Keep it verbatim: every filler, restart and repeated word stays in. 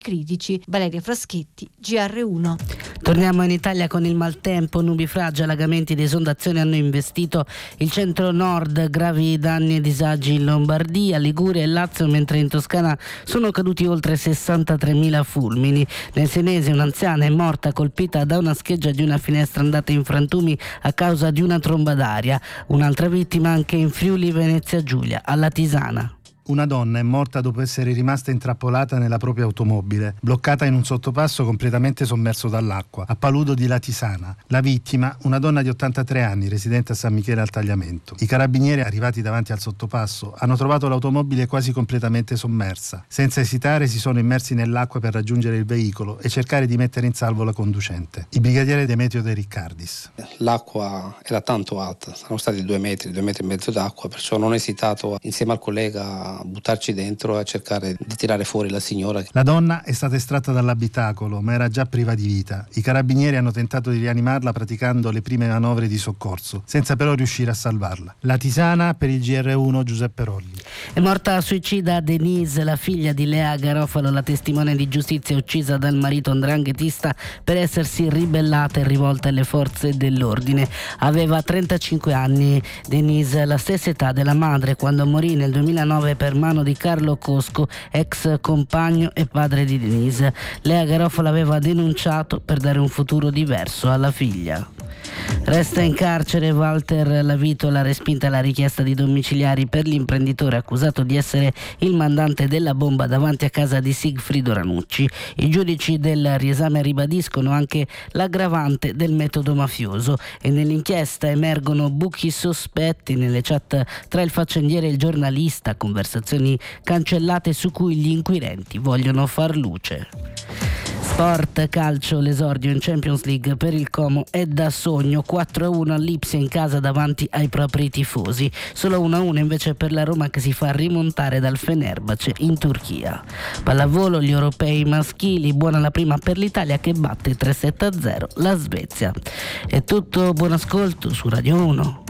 critici. Valeria Fraschetti, G R uno. Torniamo in Italia con il maltempo, nubifragi, allagamenti ed esondazioni hanno investito il centro-nord, gravi danni e disagi in Lombardia, Liguria e Lazio, mentre in Toscana sono caduti oltre sessantatremila fulmini. Nel Senese un'anziana è morta colpita da una scheggia di una finestra andata in frantumi a causa di una tromba d'aria. Un'altra vittima anche in Friuli Venezia Giulia, alla Tisana. Una donna è morta dopo essere rimasta intrappolata nella propria automobile, bloccata in un sottopasso completamente sommerso dall'acqua, a Paludo di Latisana. La vittima, una donna di ottantatré anni, residente a San Michele al Tagliamento. I carabinieri, arrivati davanti al sottopasso, hanno trovato l'automobile quasi completamente sommersa. Senza esitare si sono immersi nell'acqua per raggiungere il veicolo e cercare di mettere in salvo la conducente. Il brigadiere Demetrio De Riccardis. L'acqua era tanto alta, sono stati due metri, due metri e mezzo d'acqua, perciò non ho esitato insieme al collega a buttarci dentro e a cercare di tirare fuori la signora. La donna è stata estratta dall'abitacolo, ma era già priva di vita. I carabinieri hanno tentato di rianimarla praticando le prime manovre di soccorso, senza però riuscire a salvarla. La Tisana, per il G R uno, Giuseppe Rolli. È morta suicida Denise, la figlia di Lea Garofalo, la testimone di giustizia uccisa dal marito ndranghetista per essersi ribellata e rivolta alle forze dell'ordine. Aveva trentacinque anni. Denise, la stessa età della madre, quando morì nel duemilanove per mano di Carlo Cosco, ex compagno e padre di Denise. Lea Garofalo aveva denunciato per dare un futuro diverso alla figlia. Resta in carcere Walter Lavitola, respinta la richiesta di domiciliari per l'imprenditore accusato di essere il mandante della bomba davanti a casa di Sigfrido Ranucci. I giudici del riesame ribadiscono anche l'aggravante del metodo mafioso e nell'inchiesta emergono buchi sospetti nelle chat tra il faccendiere e il giornalista, conversazioni cancellate su cui gli inquirenti vogliono far luce. Sport, calcio, l'esordio in Champions League per il Como è da sogno. Quattro a uno all'Ipsia in casa davanti ai propri tifosi. Solo uno a uno invece per la Roma che si fa rimontare dal Fenerbahce in Turchia. Pallavolo, gli europei maschili, buona la prima per l'Italia che batte tre sette a zero la Svezia. È tutto, buon ascolto su Radio uno.